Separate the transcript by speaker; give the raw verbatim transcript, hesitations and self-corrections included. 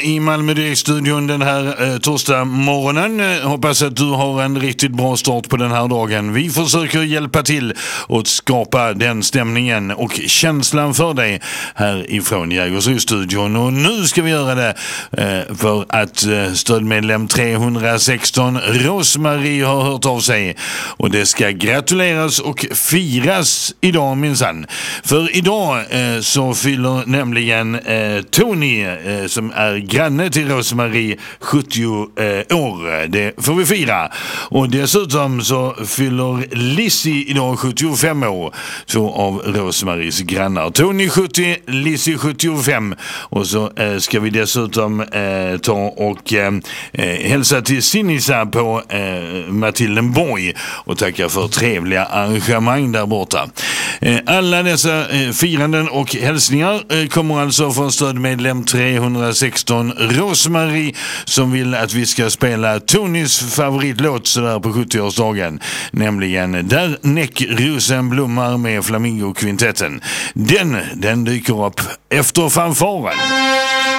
Speaker 1: I Malmö Direkt-studion den här eh, torsdag morgonen. Eh, hoppas att du har en riktigt bra start på den här dagen. Vi försöker hjälpa till att skapa den stämningen och känslan för dig här ifrån Jägersro-studion. Och nu ska vi göra det eh, för att eh, stödmedlem tre sexton Rosmarie har hört av sig. Och det ska gratuleras och firas idag minsann. För idag eh, så fyller nämligen eh, Tony eh, som är granne till Rosmarie sjuttio eh, år. Det får vi fira. Och dessutom så fyller Lissi idag sjuttiofem år. Två av Rosmaries grannar. Tony sjuttio, Lissi sjuttiofem. Och så eh, ska vi dessutom eh, ta och eh, hälsa till Sinisa på eh, Matildenborg och tacka för trevliga arrangemang där borta. Eh, alla dessa eh, firanden och hälsningar eh, kommer alltså från stödmedlem tre sexton Rosmarie som vill att vi ska spela Tonys favoritlåt sådär på sjuttioårsdagen, nämligen Där Näckrosen blommar med Flamingo-kvintetten. Den, den dyker upp efter fanfaren.